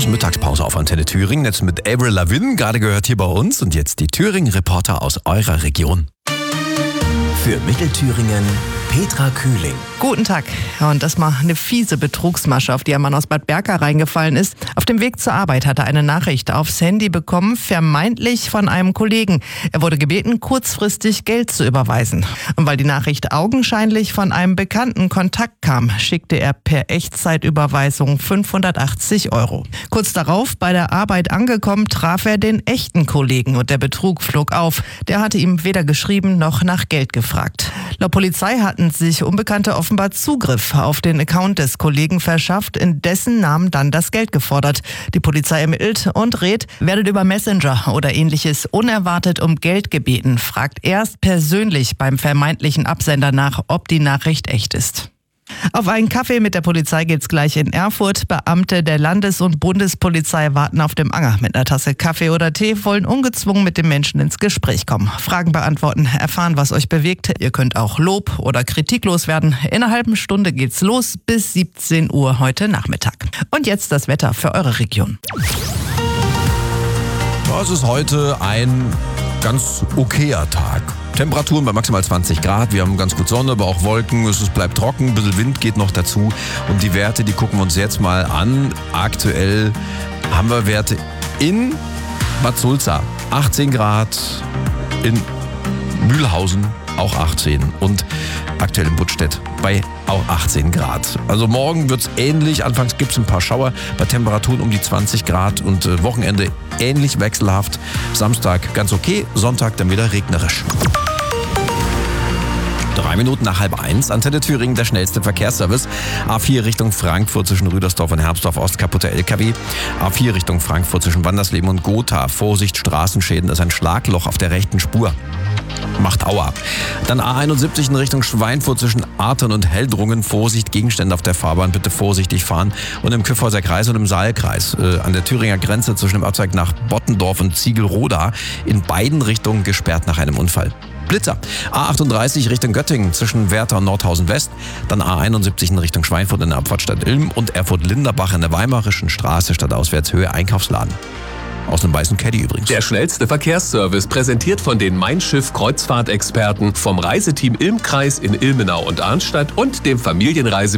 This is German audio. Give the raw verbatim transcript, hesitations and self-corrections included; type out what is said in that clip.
Mittagspause auf Antenne Thüringen. Jetzt mit Avril Lavigne, gerade gehört hier bei uns. Und jetzt die Thüringen-Reporter aus eurer Region. Für Mittelthüringen Petra Kühling. Guten Tag. Ja, und das mal eine fiese Betrugsmasche, auf die ein Mann aus Bad Berka reingefallen ist. Auf dem Weg zur Arbeit hat er eine Nachricht aufs Handy bekommen, vermeintlich von einem Kollegen. Er wurde gebeten, kurzfristig Geld zu überweisen. Und weil die Nachricht augenscheinlich von einem bekannten Kontakt kam, schickte er per Echtzeitüberweisung fünfhundertachtzig Euro. Kurz darauf, bei der Arbeit angekommen, traf er den echten Kollegen und der Betrug flog auf. Der hatte ihm weder geschrieben noch nach Geld gefragt. Laut Polizei hatten sich Unbekannte offenbar Zugriff auf den Account des Kollegen verschafft, in dessen Namen dann das Geld gefordert. Die Polizei ermittelt und rät, werdet über Messenger oder ähnliches unerwartet um Geld gebeten, fragt erst persönlich beim vermeintlichen Absender nach, ob die Nachricht echt ist. Auf einen Kaffee mit der Polizei geht's gleich in Erfurt. Beamte der Landes- und Bundespolizei warten auf dem Anger. Mit einer Tasse Kaffee oder Tee wollen ungezwungen mit dem Menschen ins Gespräch kommen. Fragen beantworten, erfahren, was euch bewegt. Ihr könnt auch Lob oder Kritik loswerden. In einer halben Stunde geht's los bis siebzehn Uhr heute Nachmittag. Und jetzt das Wetter für eure Region. Es ist heute ein ganz okayer Tag. Temperaturen bei maximal zwanzig Grad. Wir haben ganz gut Sonne, aber auch Wolken. Es bleibt trocken, ein bisschen Wind geht noch dazu. Und die Werte, die gucken wir uns jetzt mal an. Aktuell haben wir Werte in Bad Sulza achtzehn Grad, in Mühlhausen auch achtzehn und aktuell in Buttstedt bei auch achtzehn Grad. Also morgen wird es ähnlich. Anfangs gibt es ein paar Schauer bei Temperaturen um die zwanzig Grad und äh, Wochenende ähnlich wechselhaft. Samstag ganz okay, Sonntag dann wieder regnerisch. Drei Minuten nach halb eins, Antenne Thüringen, der schnellste Verkehrsservice. A vier Richtung Frankfurt zwischen Rüdersdorf und Herbstorf Ost, kaputter L K W. A vier Richtung Frankfurt zwischen Wandersleben und Gotha. Vorsicht, Straßenschäden, das ist ein Schlagloch auf der rechten Spur. Macht Aua. Dann A einundsiebzig in Richtung Schweinfurt zwischen Artern und Heldrungen. Vorsicht, Gegenstände auf der Fahrbahn, bitte vorsichtig fahren. Und im Kyffhäuser Kreis und im Saalkreis. Äh, an der Thüringer Grenze zwischen dem Ortsteig nach Bottendorf und Ziegelroda. In beiden Richtungen gesperrt nach einem Unfall. Blitzer. A achtunddreißig Richtung Göttingen zwischen Werther und Nordhausen West. Dann A einundsiebzig in Richtung Schweinfurt in der Abfahrtstadt Ilm und Erfurt-Linderbach in der Weimarischen Straße stadtauswärts Höhe Einkaufsladen. Aus einem weißen Caddy übrigens. Der schnellste Verkehrsservice, präsentiert von den Mein Schiff Kreuzfahrtexperten vom Reiseteam Ilmkreis in Ilmenau und Arnstadt und dem Familienreise